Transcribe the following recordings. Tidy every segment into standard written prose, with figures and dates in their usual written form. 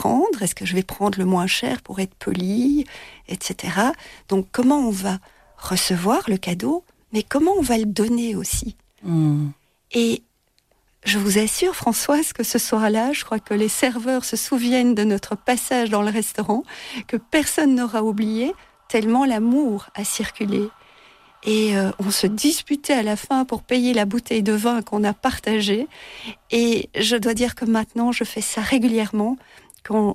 prendre? Est-ce que je vais prendre le moins cher pour être poli, etc. Donc, comment on va recevoir le cadeau, mais comment on va le donner aussi. Et je vous assure, Françoise, que ce soir-là, je crois que les serveurs se souviennent de notre passage dans le restaurant, que personne n'aura oublié, tellement l'amour a circulé. Et on se disputait à la fin pour payer la bouteille de vin qu'on a partagée. Et je dois dire que maintenant, je fais ça régulièrement quand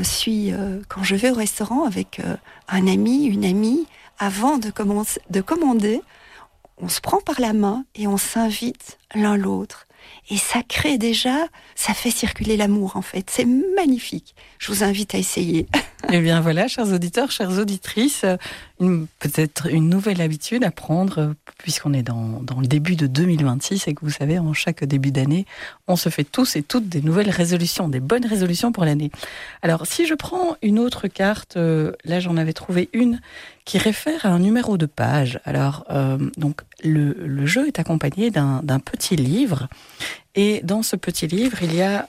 je vais au restaurant avec un ami, une amie, avant de commander, on se prend par la main et on s'invite l'un l'autre. Et ça crée déjà, ça fait circuler l'amour en fait. C'est magnifique. Je vous invite à essayer. Eh bien voilà, chers auditeurs, chères auditrices, peut-être une nouvelle habitude à prendre, puisqu'on est dans le début de 2026 et que vous savez, en chaque début d'année, on se fait tous et toutes des nouvelles résolutions, des bonnes résolutions pour l'année. Alors, si je prends une autre carte, là j'en avais trouvé une qui réfère à un numéro de page. Alors, donc le jeu est accompagné d'un petit livre, et dans ce petit livre, il y a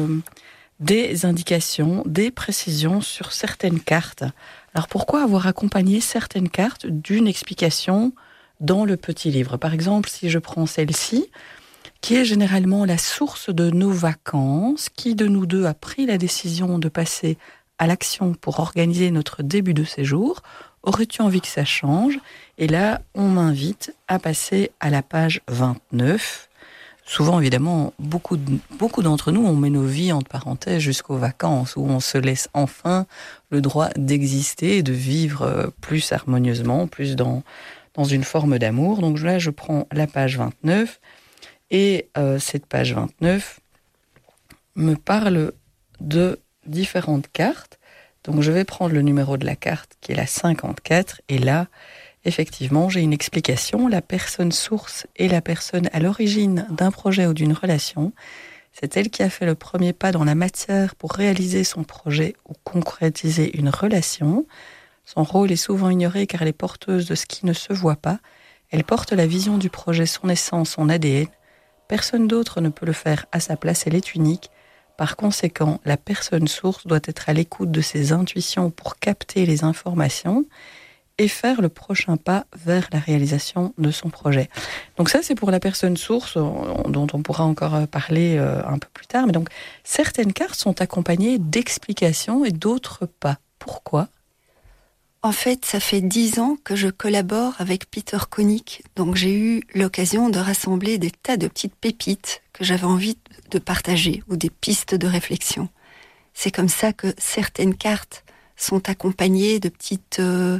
des indications, des précisions sur certaines cartes. Alors pourquoi avoir accompagné certaines cartes d'une explication dans le petit livre? Par exemple, si je prends celle-ci, qui est généralement la source de nos vacances, qui de nous deux a pris la décision de passer à l'action pour organiser notre début de séjour? Aurais-tu envie que ça change? Et là, on m'invite à passer à la page 29. Souvent, évidemment, beaucoup d'entre nous, on met nos vies entre parenthèses jusqu'aux vacances, où on se laisse enfin le droit d'exister et de vivre plus harmonieusement, plus dans une forme d'amour. Donc là, je prends la page 29, et cette page 29 me parle de différentes cartes. Donc je vais prendre le numéro de la carte, qui est la 54, et là, effectivement, j'ai une explication. La personne source est la personne à l'origine d'un projet ou d'une relation. C'est elle qui a fait le premier pas dans la matière pour réaliser son projet ou concrétiser une relation. Son rôle est souvent ignoré car elle est porteuse de ce qui ne se voit pas. Elle porte la vision du projet, son essence, son ADN. Personne d'autre ne peut le faire à sa place, elle est unique. Par conséquent, la personne source doit être à l'écoute de ses intuitions pour capter les informations et faire le prochain pas vers la réalisation de son projet. Donc ça, c'est pour la personne source, dont on pourra encore parler un peu plus tard. Mais donc, certaines cartes sont accompagnées d'explications et d'autres pas. Pourquoi ? En fait, ça fait 10 ans que je collabore avec Peter Koenig. Donc j'ai eu l'occasion de rassembler des tas de petites pépites que j'avais envie de partager, ou des pistes de réflexion. C'est comme ça que certaines cartes sont accompagnées de petites...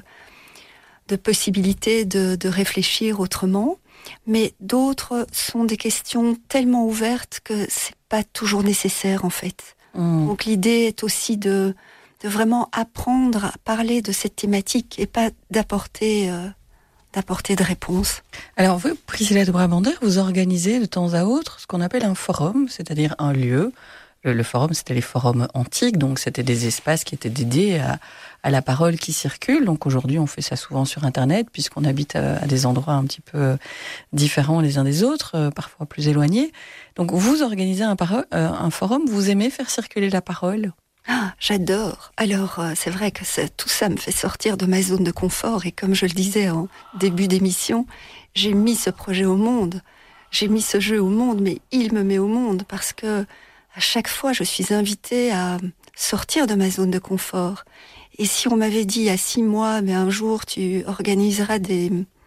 de possibilités de réfléchir autrement, mais d'autres sont des questions tellement ouvertes que c'est pas toujours nécessaire en fait. Donc l'idée est aussi de vraiment apprendre à parler de cette thématique et pas d'apporter de réponses. Alors vous, Priscilla de Brabander, vous organisez de temps à autre ce qu'on appelle un forum, c'est-à-dire un lieu. Le forum, c'était les forums antiques, donc c'était des espaces qui étaient dédiés à la parole qui circule. Donc aujourd'hui, on fait ça souvent sur Internet, puisqu'on habite à des endroits un petit peu différents les uns des autres, parfois plus éloignés. Donc vous organisez un forum, vous aimez faire circuler la parole ? Ah, j'adore. Alors, c'est vrai que tout ça me fait sortir de ma zone de confort. Et comme je le disais en début d'émission, j'ai mis ce projet au monde. J'ai mis ce jeu au monde, mais il me met au monde parce que à chaque fois, je suis invitée à sortir de ma zone de confort. Et si on m'avait dit il y a 6 mois, mais un jour tu organiseras des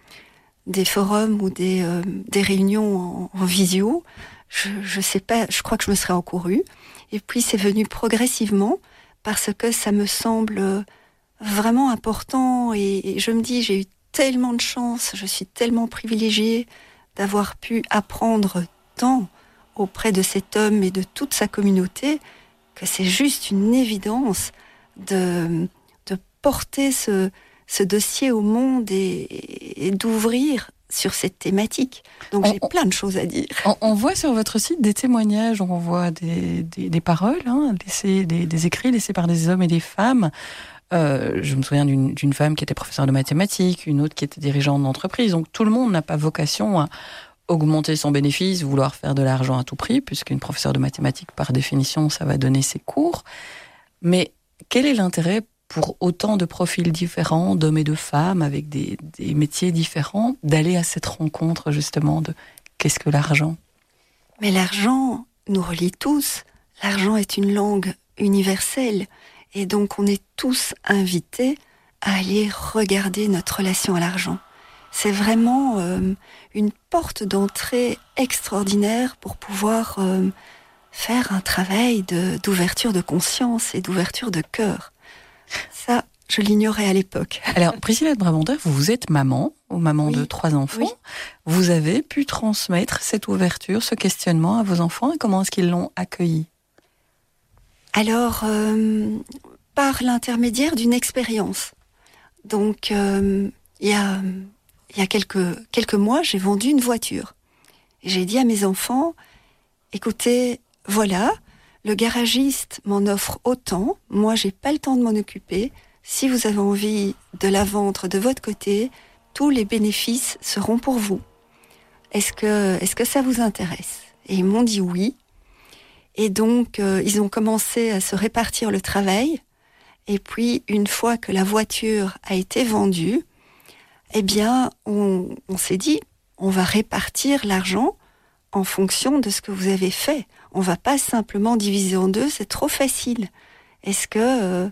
forums ou des réunions en visio, je sais pas, je crois que je me serais encourue. Et puis c'est venu progressivement parce que ça me semble vraiment important et je me dis j'ai eu tellement de chance, je suis tellement privilégiée d'avoir pu apprendre tant auprès de cet homme et de toute sa communauté que c'est juste une évidence de porter ce dossier au monde et d'ouvrir sur cette thématique. Donc j'ai plein de choses à dire. On voit sur votre site des témoignages, on voit des paroles, des écrits laissés par des hommes et des femmes. Je me souviens d'une femme qui était professeure de mathématiques, une autre qui était dirigeante d'entreprise. Donc tout le monde n'a pas vocation à augmenter son bénéfice, vouloir faire de l'argent à tout prix, puisqu'une professeure de mathématiques, par définition, ça va donner ses cours. Mais quel est l'intérêt pour autant de profils différents, d'hommes et de femmes, avec des métiers différents, d'aller à cette rencontre justement de qu'est-ce que l'argent ? Mais l'argent nous relie tous. L'argent est une langue universelle. Et donc on est tous invités à aller regarder notre relation à l'argent. C'est vraiment une porte d'entrée extraordinaire pour pouvoir faire un travail d'ouverture de conscience et d'ouverture de cœur. Ça, je l'ignorais à l'époque. Alors, Priscilla de Brabander, vous êtes maman de 3 enfants. Oui. Vous avez pu transmettre cette ouverture, ce questionnement à vos enfants, et comment est-ce qu'ils l'ont accueilli ? Alors, par l'intermédiaire d'une expérience. Donc, il y a quelques mois, j'ai vendu une voiture. Et j'ai dit à mes enfants, écoutez, voilà, le garagiste m'en offre autant, moi j'ai pas le temps de m'en occuper. Si vous avez envie de la vendre de votre côté, tous les bénéfices seront pour vous. Est-ce que ça vous intéresse ? Et ils m'ont dit oui. Et donc, ils ont commencé à se répartir le travail. Et puis, une fois que la voiture a été vendue, eh bien, on s'est dit, on va répartir l'argent en fonction de ce que vous avez fait. On va pas simplement diviser en deux, c'est trop facile. Est-ce que...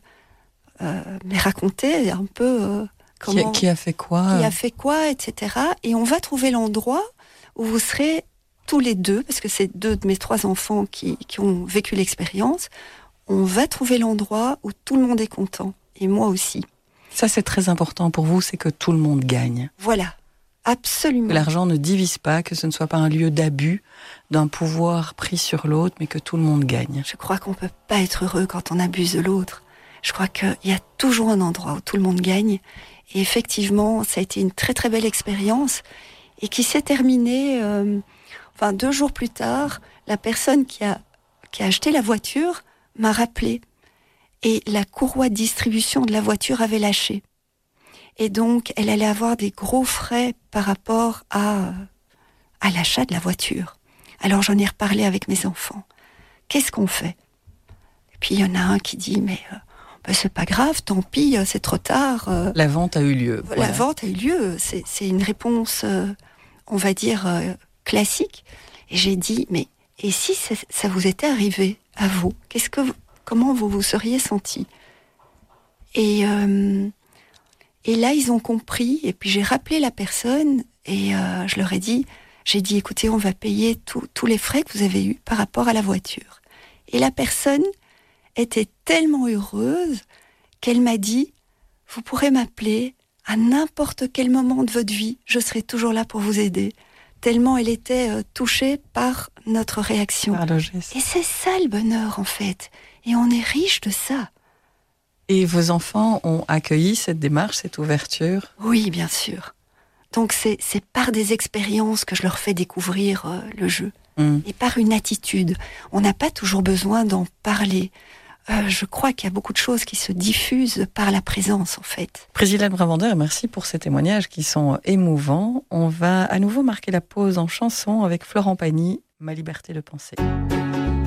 mais racontez un peu comment... Qui a fait quoi ? Qui a fait quoi, etc. Et on va trouver l'endroit où vous serez tous les deux, parce que c'est 2 de mes 3 enfants qui ont vécu l'expérience, on va trouver l'endroit où tout le monde est content. Et moi aussi. Ça, c'est très important pour vous, c'est que tout le monde gagne. Voilà, absolument. Que l'argent ne divise pas, que ce ne soit pas un lieu d'abus d'un pouvoir pris sur l'autre, mais que tout le monde gagne. Je crois qu'on ne peut pas être heureux quand on abuse de l'autre. Je crois qu'il y a toujours un endroit où tout le monde gagne. Et effectivement, ça a été une très très belle expérience et qui s'est terminée, 2 jours plus tard, la personne qui a acheté la voiture m'a rappelé. Et la courroie de distribution de la voiture avait lâché. Et donc, elle allait avoir des gros frais par rapport à l'achat de la voiture. Alors, j'en ai reparlé avec mes enfants. Qu'est-ce qu'on fait ? Et puis, il y en a un qui dit, mais c'est pas grave, tant pis, c'est trop tard. La vente a eu lieu. La vente a eu lieu. C'est une réponse, on va dire, classique. Et j'ai dit, mais et si ça vous était arrivé à vous ? Comment vous vous seriez senti ? Et là, ils ont compris. Et puis, j'ai rappelé la personne et je leur ai dit, écoutez, on va payer tous les frais que vous avez eus par rapport à la voiture. Et la personne était tellement heureuse qu'elle m'a dit, vous pourrez m'appeler à n'importe quel moment de votre vie, je serai toujours là pour vous aider. Tellement elle était touchée par notre réaction. Par le geste. Et c'est ça le bonheur, en fait. Et on est riche de ça. Et vos enfants ont accueilli cette démarche, cette ouverture ? Oui, bien sûr. Donc c'est par des expériences que je leur fais découvrir le jeu. Et par une attitude. On n'a pas toujours besoin d'en parler. Je crois qu'il y a beaucoup de choses qui se diffusent par la présence, en fait. Priscilla de Brabander, merci pour ces témoignages qui sont émouvants. On va à nouveau marquer la pause en chanson avec Florent Pagny, Ma liberté de penser.